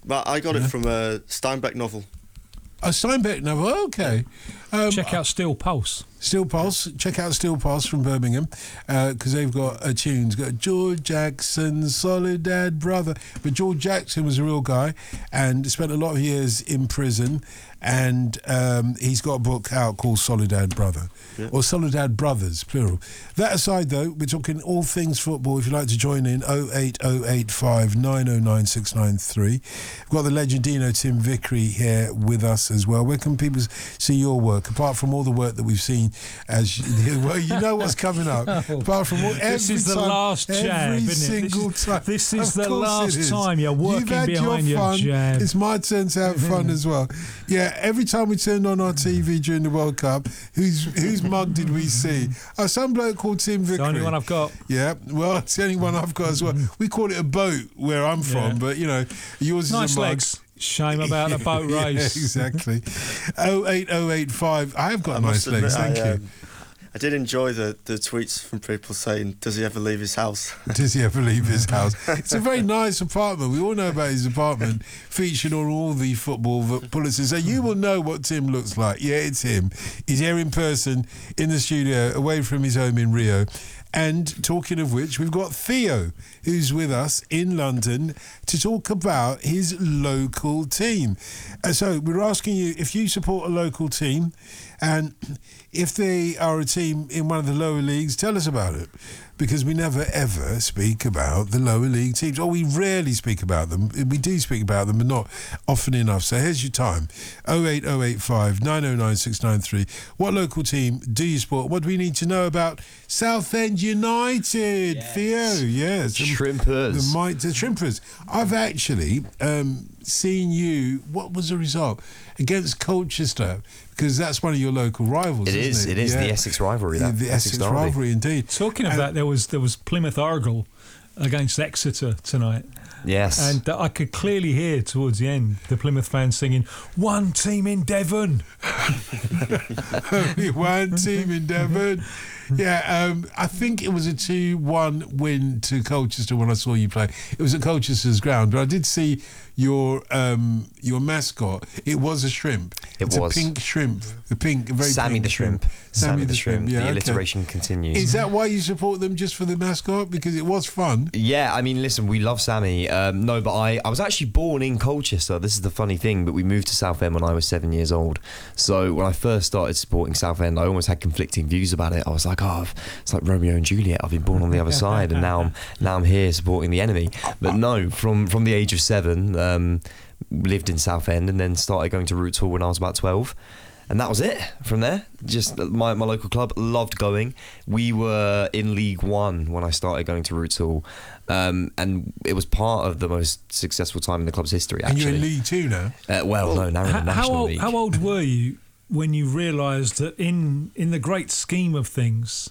But I got it from a Steinbeck novel. A Steinbeck novel, okay. Check out Steel Pulse. Steel Pulse. Check out Steel Pulse from Birmingham because they've got a tune. It's got George Jackson, Soledad Brother. But George Jackson was a real guy and spent a lot of years in prison, and he's got a book out called Soledad Brother, or Soledad Brothers, plural. That aside, though, we're talking all things football. If you'd like to join in, 08085 909 693. We've got the Legendino Tim Vickery here with us as well. Where can people see your work, apart from all the work that we've seen? Well, you know what's coming up. Apart from all, this is the last jab, isn't it? This is the last time you're working behind your jab. It's my turn to have fun as well. Yeah, every time we turned on our TV during the World Cup, whose mug did we see? Some bloke called Tim Vickery. It's the only one I've got. Yeah, well, it's the only one I've got as well. We call it a boat where I'm from, but you know, yours nice is a mug. Legs. Shame about a boat race. Yeah, exactly. 08085. I have got nice legs, thank you. I did enjoy the tweets from people saying, does he ever leave his house? Does he ever leave his house? It's a very nice apartment. We all know about his apartment, featured on all the football bulletins. So you will know what Tim looks like. Yeah, it's him. He's here in person in the studio, away from his home in Rio. And talking of which, we've got Theo, who's with us in London to talk about his local team. So we're asking you if you support a local team, and if they are a team in one of the lower leagues, tell us about it. Because we never ever speak about the lower league teams, or we rarely speak about them. We do speak about them, but not often enough. So here's your time: 08085 909 693. What local team do you support? What do we need to know about Southend United? Yes. Theo, yes, Shrimpers. The Shrimpers. I've actually seen you. What was the result against Colchester? Because that's one of your local rivals. It is the Essex rivalry. The Essex rivalry, indeed. Talking of that, there was Plymouth Argyle against Exeter tonight. Yes. And I could clearly hear towards the end the Plymouth fans singing, "One team in Devon." Only one team in Devon. Yeah, I think it was a 2-1 win to Colchester when I saw you play. It was at Colchester's ground, but I did see your mascot. It was a shrimp. It's a pink shrimp. Sammy the Shrimp. Sammy the Shrimp. Yeah, the alliteration continues. Is that why you support them, just for the mascot? Because it was fun. Yeah, I mean, listen, we love Sammy. No, but I was actually born in Colchester. This is the funny thing, but we moved to Southend when I was 7 years old. So when I first started supporting Southend, I almost had conflicting views about it. I was like, it's like Romeo and Juliet. I've been born on the other side, and now I'm here supporting the enemy. But no, from the age of 7, lived in Southend, and then started going to Roots Hall when I was about 12. And that was it from there. Just my local club, loved going. We were in League One when I started going to Roots Hall. And it was part of the most successful time in the club's history, actually. And you're in League Two now? No, now in the National League. How old were you when you realised that in the great scheme of things,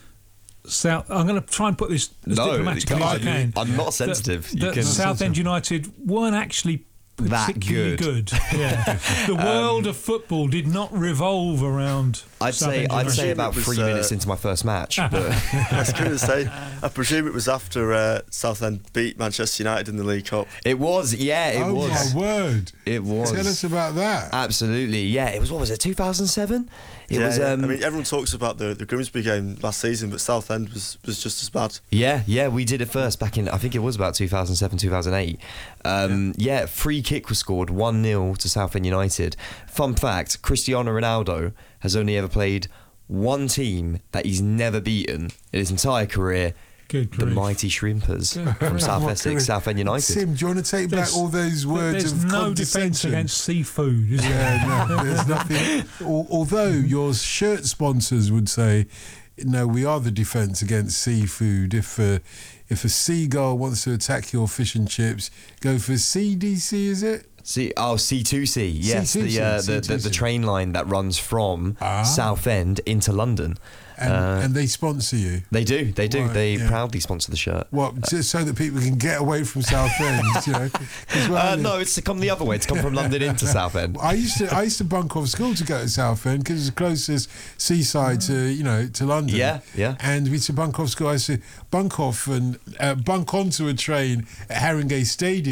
I'm going to try and put this as diplomatically as I can. I'm not sensitive. That Southend United weren't actually particularly good. Yeah. The world of football did not revolve around. I'd say about 3 minutes into my first match. But I was going to say, I presume it was after Southend beat Manchester United in the League Cup. It was, yeah, it was. Oh my word! It was. Tell us about that. Absolutely, yeah. It was. What was it? 2007. It was. I mean, everyone talks about the Grimsby game last season, but Southend was just as bad. Yeah, we did it first back in, I think it was about 2007, 2008. Free kick was scored 1-0 to Southend United. Fun fact: Cristiano Ronaldo has only ever played one team that he's never beaten in his entire career. The mighty Shrimpers from South Essex, Southend United. Tim, do you want to take back all those words of no defence against seafood, is there? Yeah, no, there's nothing. Although your shirt sponsors would say, no, we are the defence against seafood. If a seagull wants to attack your fish and chips, go for CDC, is it? C2C, yes, C2C. The train line that runs from Southend into London. And they sponsor you? They do. Right, they proudly sponsor the shirt. What, just so that people can get away from Southend, you know? No, it's to come the other way, to come from London into Southend. I used to bunk off school to go to Southend because it's the closest seaside to London. Yeah. And we used to bunk off school. I used to bunk off and bunk onto a train at Haringey Stadium.